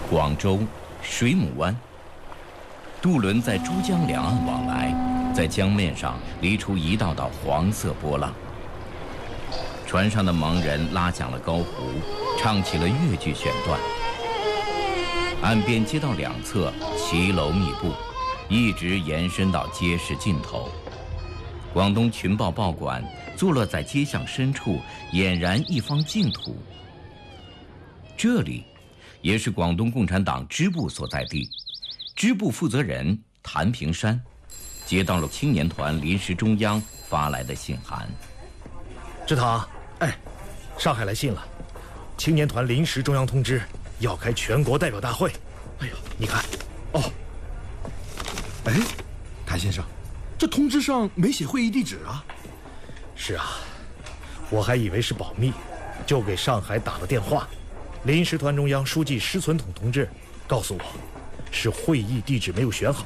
广州水母湾，渡轮在珠江两岸往来，在江面上离出一道道黄色波浪。船上的盲人拉响了高胡，唱起了越剧选段。岸边街道两侧骑楼密布，一直延伸到街市尽头。广东群报报馆坐落在街巷深处，俨然一方净土。这里也是广东共产党支部所在地。支部负责人谭平山接到了青年团临时中央发来的信函。 支堂，上海来信了，青年团临时中央通知要开全国代表大会。哎呦，你看， 谭先生，这通知上没写会议地址啊？ 是啊，我还以为是保密，就给上海打了电话。临时团中央书记施存统同志告诉我，是会议地址没有选好。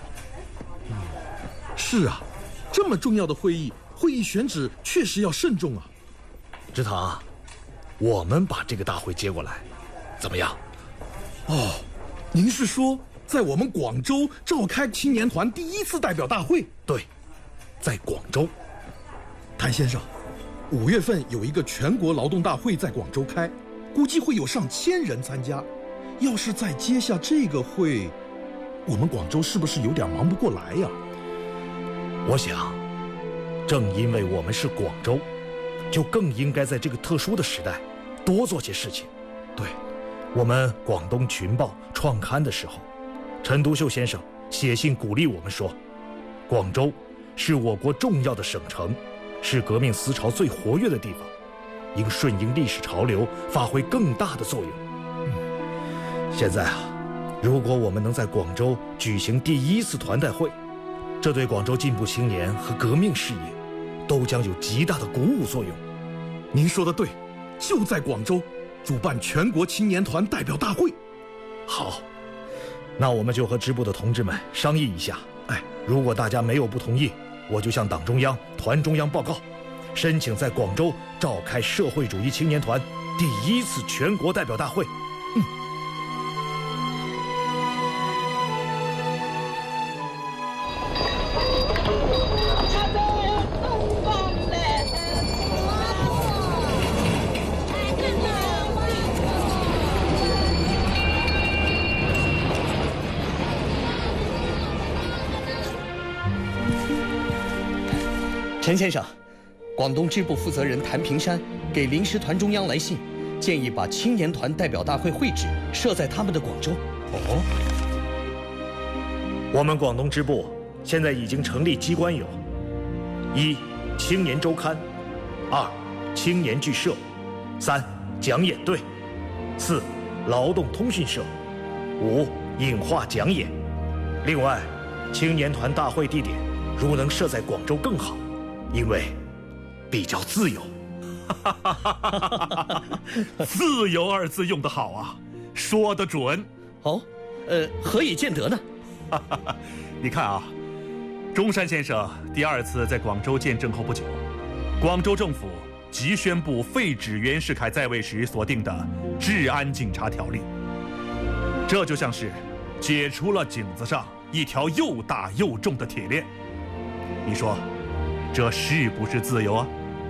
是啊，这么重要的会议选址确实要慎重啊。 支堂，我们把这个大会接过来，怎么样？ 您是说在我们广州召开青年团第一次代表大会？ 对，在广州。 谭先生，5月份有一个全国劳动大会在广州开，估计会有上千人参加。要是再接下这个会，我们广州是不是有点忙不过来呀？ 我想，正因为我们是广州，就更应该在这个特殊的时代多做些事情。 对， 我们广东群报创刊的时候，陈独秀先生写信鼓励我们说，广州是我国重要的省城，是革命思潮最活跃的地方，应顺应历史潮流，发挥更大的作用。现在如果我们能在广州举行第一次团代会，这对广州进步青年和革命事业都将有极大的鼓舞作用。 您说的对，就在广州主办全国青年团代表大会。 好，那我们就和支部的同志们商议一下。如果大家没有不同意，我就向党中央、团中央报告，申请在广州召开社会主义青年团第一次全国代表大会。 陈先生，广东支部负责人谭平山给临时团中央来信，建议把青年团代表大会会址设在他们的广州。 我们广东支部现在已经成立机关有：1. 青年周刊；2. 青年剧社；3. 讲演队；4. 劳动通讯社；5. 影画讲演。另外，青年团大会地点如能设在广州更好，因为比较自由。 自由二字用得好啊，说得准。 何以见得呢？ 你看啊，中山先生第2次在广州见证后不久，广州政府即宣布废止袁世凯在位时所定的治安警察条例，这就像是解除了颈子上一条又大又重的铁链。你说这是不是自由啊？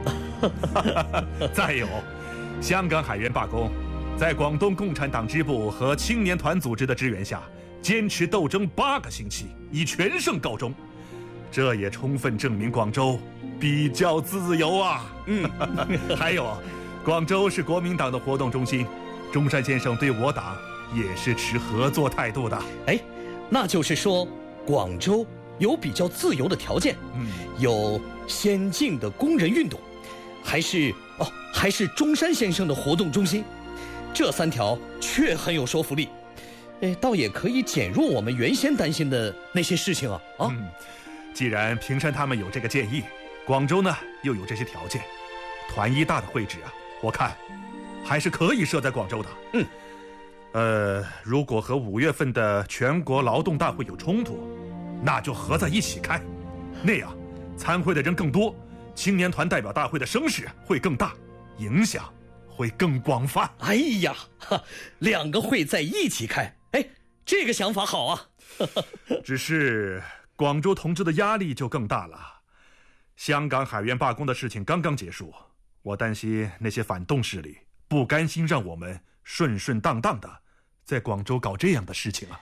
再有，香港海员罢工，在广东共产党支部和青年团组织的支援下，坚持斗争8个星期，以全胜告终。这也充分证明广州比较自由啊。还有，广州是国民党的活动中心，中山先生对我党也是持合作态度的。 那就是说，广州有比较自由的条件，有先进的工人运动，还是中山先生的活动中心，这3条确很有说服力。倒也可以减弱我们原先担心的那些事情啊。 既然平山他们有这个建议，广州呢又有这些条件，团一大的会址啊，我看还是可以设在广州的。如果和5月份的全国劳动大会有冲突，那就合在一起开，那样参会的人更多，青年团代表大会的声势会更大，影响会更广泛。 2个会在一起开， 这个想法好啊。 只是广州同志的压力就更大了。香港海员罢工的事情刚刚结束，我担心那些反动势力不甘心让我们顺顺当当的在广州搞这样的事情啊。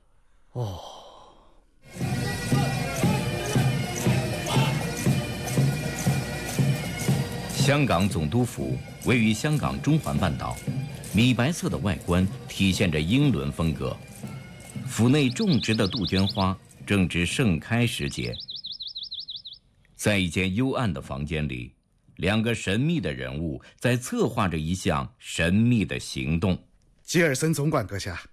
香港总督府位于香港中环半岛，米白色的外观体现着英伦风格。府内种植的杜鹃花正值盛开时节。在一间幽暗的房间里，两个神秘的人物在策划着一项神秘的行动。 吉尔森总管阁下，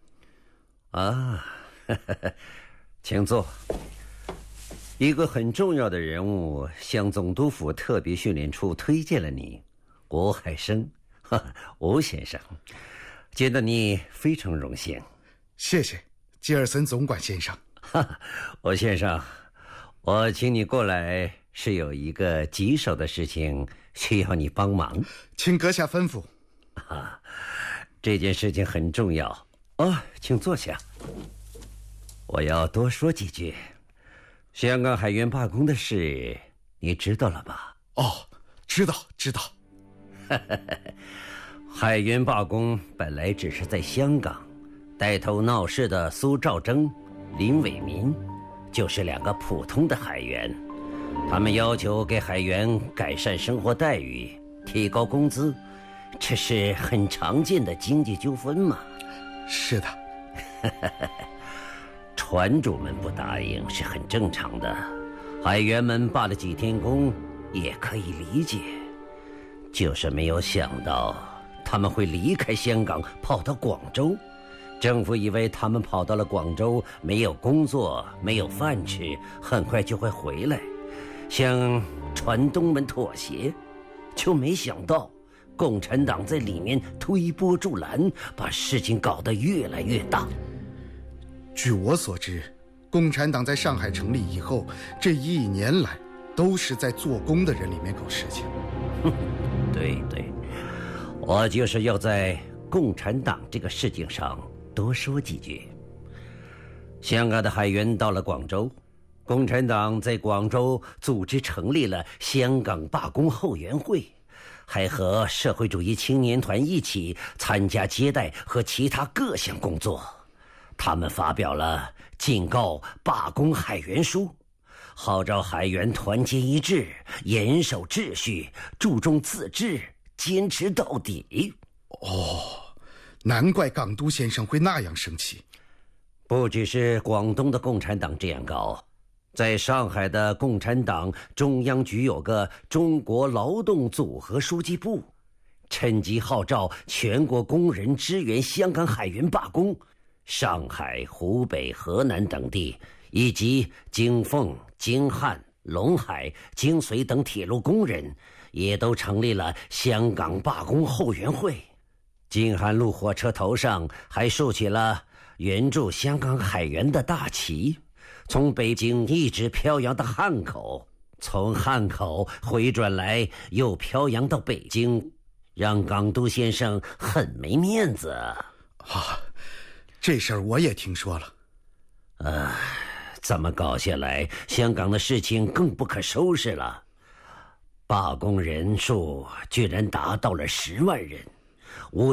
请坐。一个很重要的人物向总督府特别训练处推荐了你，吴海生，吴先生，见到你非常荣幸。 谢谢吉尔森总管先生。 吴先生，我请你过来是有一个棘手的事情需要你帮忙， 请阁下吩咐。 这件事情很重要请坐下。我要多说几句。香港海员罢工的事你知道了吧？ 知道。 海员罢工本来只是在香港，带头闹事的苏兆征、林伟民就是两个普通的海员，他们要求给海员改善生活待遇，提高工资，这是很常见的经济纠纷嘛。 是的。 船主们不答应是很正常的，海员们罢了几天工也可以理解，就是没有想到他们会离开香港跑到广州。政府以为他们跑到了广州没有工作没有饭吃，很快就会回来，向船东们妥协，就没想到共产党在里面推波助澜，把事情搞得越来越大。 据我所知，共产党在上海成立以后，这1年来都是在做工的人里面搞事情。 对，我就是要在共产党这个事情上多说几句。香港的海员到了广州，共产党在广州组织成立了香港罢工后援会，还和社会主义青年团一起参加接待和其他各项工作。他们发表了警告罢工海员书，号召海员团结一致，严守秩序，注重自治，坚持到底。 难怪港督先生会那样生气。 不只是广东的共产党这样搞，在上海的共产党中央局有个中国劳动组合书记部，趁机号召全国工人支援香港海员罢工。上海、湖北、河南等地，以及京凤、京汉、陇海、京绥等铁路工人，也都成立了香港罢工后援会。京汉路火车头上还竖起了援助香港海员的大旗，从北京一直飘扬到汉口，从汉口回转来又飘扬到北京，让港督先生很没面子。 这事儿我也听说了。 这么搞下来，香港的事情更不可收拾了。罢工人数居然达到了10万人，